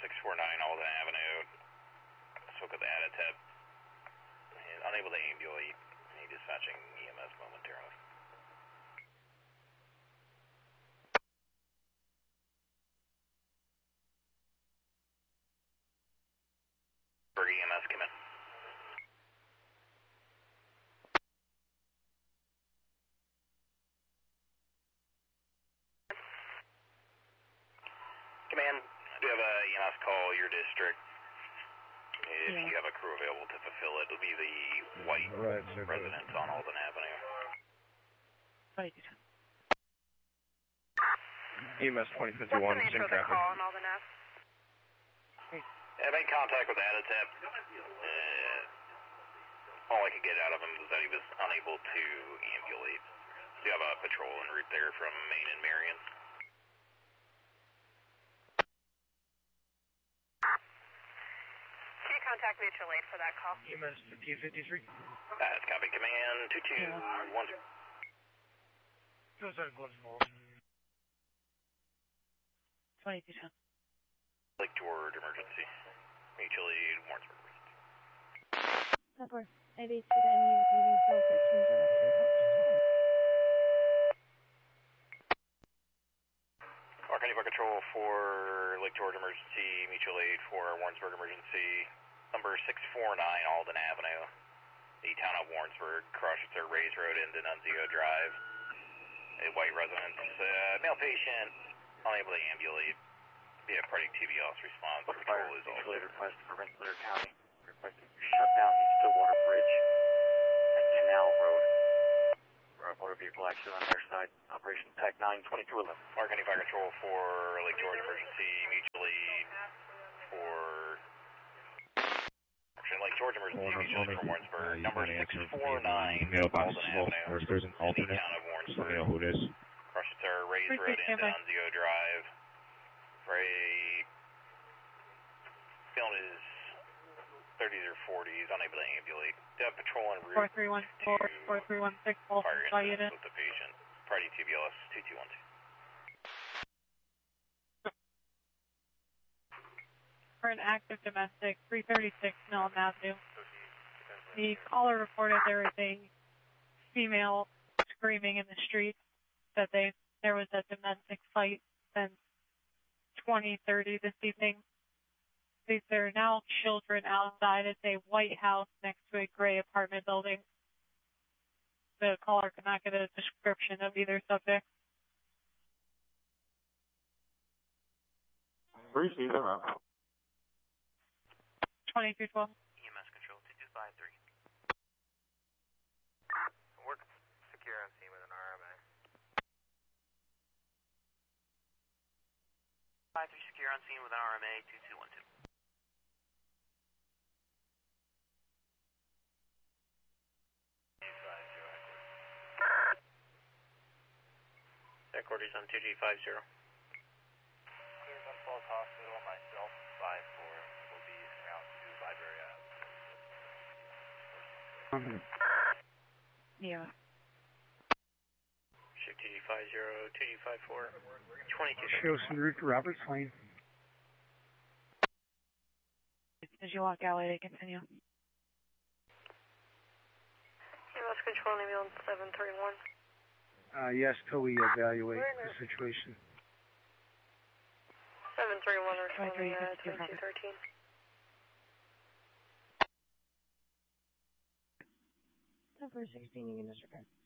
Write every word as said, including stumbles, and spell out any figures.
six four nine Alden Avenue. Spoke with the Aditep. Unable to ambulate. Dispatching E M S momentarily. For E M S, come in. Command, do you have a E M S call your district? If yeah. you have a crew available to fulfill it, it'll be the white right, residence on Alden Avenue. Right. E M S twenty fifty-one, What's the nature of the call on Alden Avenue? I made contact with Aditep. Uh, all I could get out of him was that he was unable to ambulate. Do you have a patrol en route there from Main and Marion? Can you contact mutual aid for that call? E M S fifteen fifty-three. That's copy. Command two two one zero. Goes on close for twenty-two ten. Lake George emergency. Mutual aid, Warrensburg emergency. Number eight eight two nine, leaving cell thirteen Clark County Fire Control for Lake George emergency, mutual aid for Warrensburg emergency. Number six four nine Alden Avenue. The town of Warrensburg, crosses their Rays Road into Nunzio Drive. A white residence, uh, male patient, unable to ambulate. Be a party T B L S response. Patrol is also request for Rensselaer County. Requesting to shut down the Stillwater Bridge at Canal Road. For a motor vehicle accident on their side. Operation Pack nine twenty-two eleven. Clark County Fire Control for Lake George emergency, mutual aid for Lake George emergency, mutual aid for Warrensburg. Uh, Number six four nine mailbox Alden is full, Avenue. or if there's an alternate, town of just let me know who it is. Crosses their Rays Road into Nunzio Drive. For a feeling is thirties or forties, unable to ambulate. Do have patrol en route. four three one four, four three one six, full supply unit. With the patient. Party T B L S two two one two. For an active domestic, three thirty-six Millen Avenue. The caller reported there was a female screaming in the street, that they there was a domestic fight since twenty thirty this evening. There are now children outside. It's a white house next to a gray apartment building. The caller could not get a description of either subject. Receive them out. twenty-two twelve. E M S control two two five three. Work secure on scene with an R M A. five three secure on scene with an R M A two two one two. Headquarters on two G five zero. Clears on Falls Hospital, myself, five four, will be out to Library Ave. Yeah. Shift two G five zero, two G five four, twenty-two. Show some route to Roberts Lane. As you walk out, they continue. E M S control, ambulance seven three one. Uh, yes, till we evaluate the situation. seven three one, responding uh, twenty-two thirteen. Number sixteen, you can disregard.